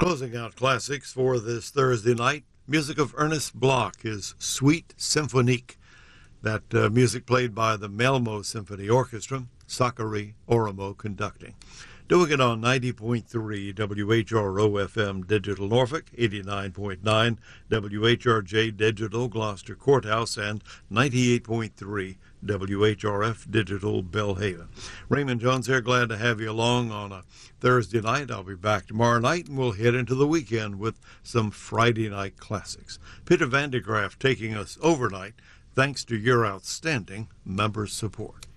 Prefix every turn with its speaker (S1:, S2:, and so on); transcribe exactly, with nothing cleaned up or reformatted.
S1: Closing out classics for this Thursday night, music of Ernest Bloch, his Suite Symphonique. That uh, music played by the Malmo Symphony Orchestra, Sakari Oramo conducting. Doing it on ninety point three W H R O F M Digital Norfolk, eighty-nine point nine W H R J Digital Gloucester Courthouse, and ninety-eight point three W H R F Digital Belhaven. Raymond Jones here, glad to have you along on a Thursday night. I'll be back tomorrow night, and we'll head into the weekend with some Friday night classics. Peter Van de Graaf taking us overnight, thanks to your outstanding member support.